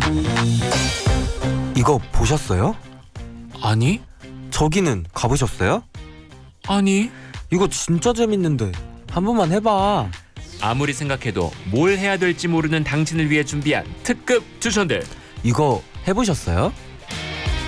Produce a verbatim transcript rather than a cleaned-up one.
이거 보셨어요? 아니? 저기는 가보셨어요? 아니? 이거 진짜 재밌는데 한 번만 해봐. 아무리 생각해도 뭘 해야 될지 모르는 당신을 위해 준비한 특급 추천들. 이거 해보셨어요?